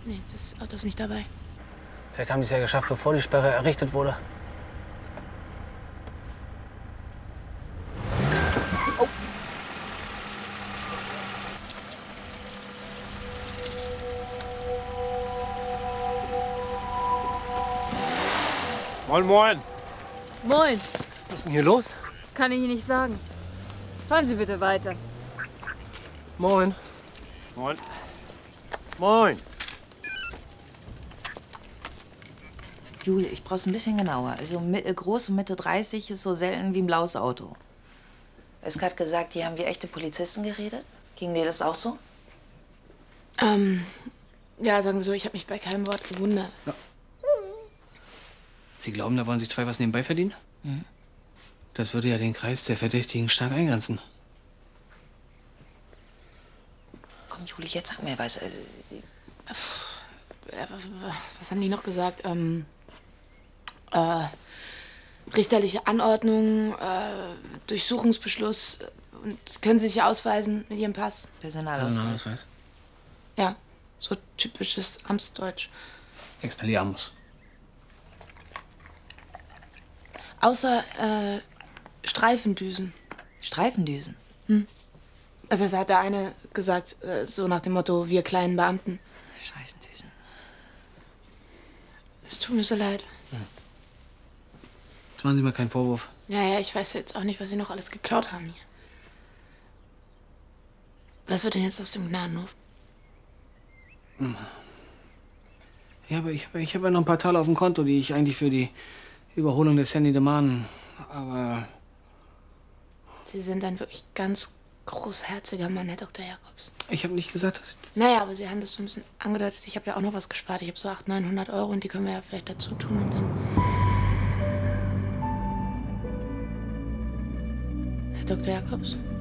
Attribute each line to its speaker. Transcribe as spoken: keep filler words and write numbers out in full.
Speaker 1: Nee, das Auto ist nicht dabei.
Speaker 2: Vielleicht haben die es ja geschafft, bevor die Sperre errichtet wurde. Oh.
Speaker 3: Moin, moin.
Speaker 4: Moin.
Speaker 2: Was ist denn hier los?
Speaker 4: Kann ich Ihnen nicht sagen. Fahren Sie bitte weiter.
Speaker 2: Moin.
Speaker 3: Moin. Moin.
Speaker 5: Jule, ich brauch's ein bisschen genauer. Also groß und Mitte dreißig ist so selten wie ein blaues Auto. Es hat gesagt, die haben wie echte Polizisten geredet. Ging dir das auch so?
Speaker 1: Ähm, ja, sagen wir so, ich habe mich bei keinem Wort gewundert.
Speaker 2: Ja. Sie glauben, da wollen sich zwei was nebenbei verdienen?
Speaker 5: Mhm.
Speaker 2: Das würde ja den Kreis der Verdächtigen stark eingrenzen.
Speaker 5: Komm, Jule, jetzt sag mir was. Also,
Speaker 1: Was haben die noch gesagt? Ähm, äh, richterliche Anordnung, äh, Durchsuchungsbeschluss. Und können Sie sich ausweisen mit Ihrem Pass?
Speaker 5: Personalausweis.
Speaker 2: Personalausweis.
Speaker 1: Ja, so typisches Amtsdeutsch.
Speaker 2: Expelliarmus.
Speaker 1: Außer äh, Streifendüsen.
Speaker 5: Streifendüsen?
Speaker 1: Hm. Also es hat der eine gesagt, äh, so nach dem Motto, wir kleinen Beamten.
Speaker 5: Scheißendüsen.
Speaker 1: Es tut mir so leid.
Speaker 2: Hm. Jetzt machen Sie mal keinen Vorwurf.
Speaker 1: Ja, ja, ich weiß jetzt auch nicht, was Sie noch alles geklaut haben hier. Was wird denn jetzt aus dem Gnadenhof?
Speaker 2: Hm. Ja, aber ich, ich habe ja noch ein paar Taler auf dem Konto, die ich eigentlich für die Überholung des Sandy de Man, aber...
Speaker 1: Sie sind ein wirklich ganz großherziger Mann, Herr Doktor Jacobs.
Speaker 2: Ich habe nicht gesagt, dass ich...
Speaker 1: Naja, aber Sie haben das so ein bisschen angedeutet. Ich habe ja auch noch was gespart. Ich habe so achthundert, neunhundert Euro und die können wir ja vielleicht dazu tun und dann... Herr Doktor Jacobs?